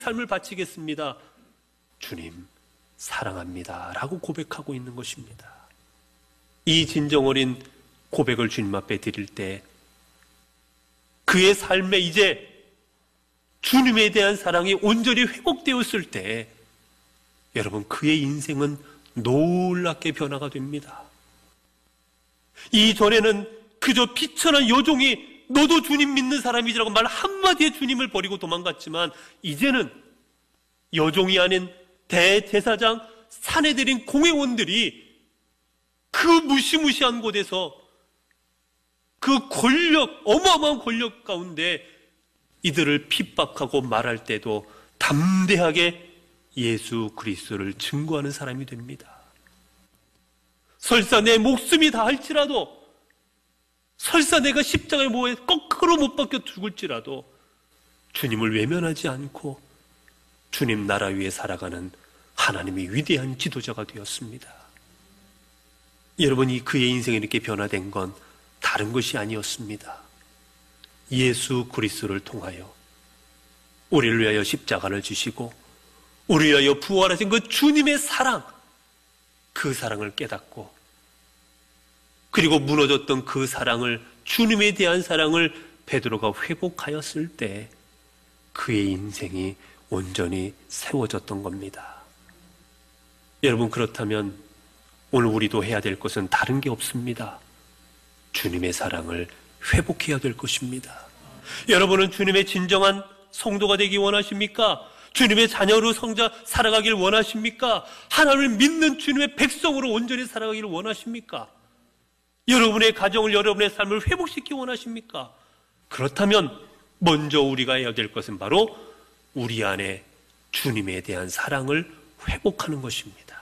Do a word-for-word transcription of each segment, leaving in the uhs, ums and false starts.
삶을 바치겠습니다. 주님 사랑합니다 라고 고백하고 있는 것입니다. 이 진정 어린 고백을 주님 앞에 드릴 때 그의 삶에 이제 주님에 대한 사랑이 온전히 회복되었을 때 여러분 그의 인생은 놀랍게 변화가 됩니다. 이전에는 그저 비천한 여종이 너도 주님 믿는 사람이지라고 말 한마디에 주님을 버리고 도망갔지만 이제는 여종이 아닌 대제사장 사내들인 공회원들이 그 무시무시한 곳에서 그 권력, 어마어마한 권력 가운데 이들을 핍박하고 말할 때도 담대하게 예수 그리스도를 증거하는 사람이 됩니다. 설사 내 목숨이 다할지라도, 설사 내가 십자가에 모에 거꾸로 못 박혀 죽을지라도 주님을 외면하지 않고 주님 나라 위에 살아가는 하나님의 위대한 지도자가 되었습니다. 여러분이 그의 인생이 이렇게 변화된 건 다른 것이 아니었습니다. 예수 그리스도를 통하여 우리를 위하여 십자가를 지시고 우리를 위하여 부활하신 그 주님의 사랑, 그 사랑을 깨닫고 그리고 무너졌던 그 사랑을, 주님에 대한 사랑을 베드로가 회복하였을 때 그의 인생이 온전히 세워졌던 겁니다. 여러분, 그렇다면 오늘 우리도 해야 될 것은 다른 게 없습니다. 주님의 사랑을 회복해야 될 것입니다. 여러분은 주님의 진정한 성도가 되기 원하십니까? 주님의 자녀로 성자 살아가길 원하십니까? 하나님을 믿는 주님의 백성으로 온전히 살아가기를 원하십니까? 여러분의 가정을, 여러분의 삶을 회복시키기 원하십니까? 그렇다면 먼저 우리가 해야 될 것은 바로 우리 안에 주님에 대한 사랑을 회복하는 것입니다.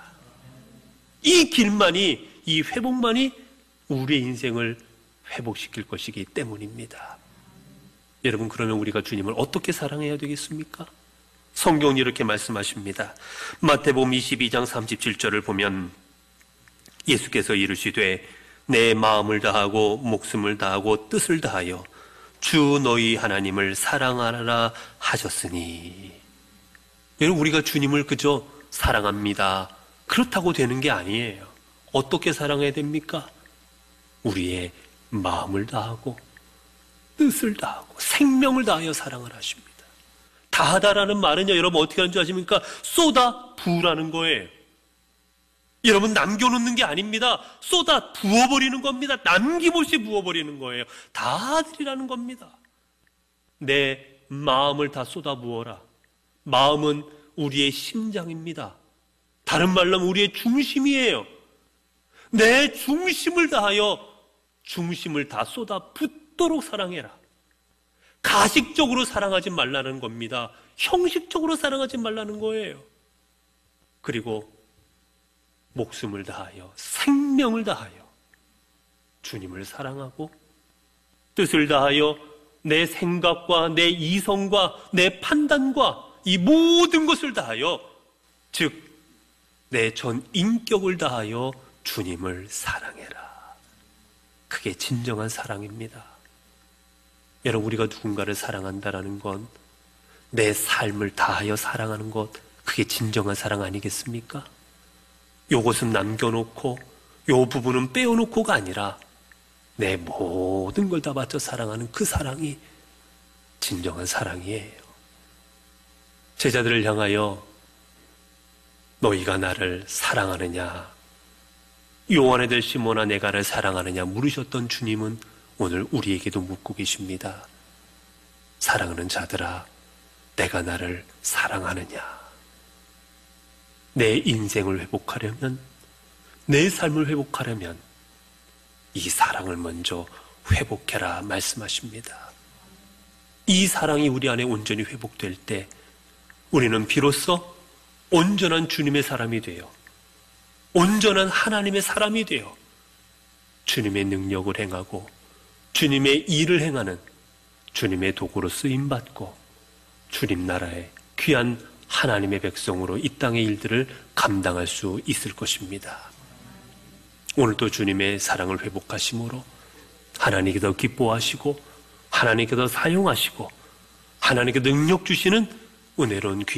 이 길만이, 이 회복만이 우리의 인생을 회복시킬 것이기 때문입니다. 여러분, 그러면 우리가 주님을 어떻게 사랑해야 되겠습니까? 성경이 이렇게 말씀하십니다. 마태복음 이십이 장 삼십칠 절을 보면 예수께서 이르시되 내 마음을 다하고 목숨을 다하고 뜻을 다하여 주 너희 하나님을 사랑하라 하셨으니. 여러분, 우리가 주님을 그저 사랑합니다, 그렇다고 되는 게 아니에요. 어떻게 사랑해야 됩니까? 우리의 마음을 다하고 뜻을 다하고 생명을 다하여 사랑을 하십니다. 다하다라는 말은요, 여러분 어떻게 하는 줄 아십니까? 쏟아 부으라는 거예요. 여러분, 남겨놓는 게 아닙니다. 쏟아 부어버리는 겁니다. 남김없이 부어버리는 거예요. 다 드리라는 겁니다. 내 마음을 다 쏟아 부어라. 마음은 우리의 심장입니다. 다른 말로 하면 우리의 중심이에요. 내 중심을 다하여 중심을 다 쏟아 붓도록 사랑해라. 가식적으로 사랑하지 말라는 겁니다. 형식적으로 사랑하지 말라는 거예요. 그리고 목숨을 다하여, 생명을 다하여 주님을 사랑하고 뜻을 다하여 내 생각과 내 이성과 내 판단과 이 모든 것을 다하여, 즉 내 전 인격을 다하여 주님을 사랑해라. 그게 진정한 사랑입니다. 여러분, 우리가 누군가를 사랑한다라는 건 내 삶을 다하여 사랑하는 것, 그게 진정한 사랑 아니겠습니까? 요것은 남겨놓고 요 부분은 빼어놓고가 아니라 내 모든 걸 다 바쳐 사랑하는 그 사랑이 진정한 사랑이에요. 제자들을 향하여 너희가 나를 사랑하느냐, 요한의 들 시몬아 내가 나를 사랑하느냐 물으셨던 주님은 오늘 우리에게도 묻고 계십니다. 사랑하는 자들아, 내가 나를 사랑하느냐? 내 인생을 회복하려면, 내 삶을 회복하려면 이 사랑을 먼저 회복해라 말씀하십니다. 이 사랑이 우리 안에 온전히 회복될 때 우리는 비로소 온전한 주님의 사람이 되어, 온전한 하나님의 사람이 되어 주님의 능력을 행하고 주님의 일을 행하는 주님의 도구로 쓰임받고 주님 나라의 귀한 하나님의 백성으로 이 땅의 일들을 감당할 수 있을 것입니다. 오늘도 주님의 사랑을 회복하심으로 하나님께서 기뻐하시고 하나님께서 사용하시고 하나님께서 능력 주시는 은혜로운 귀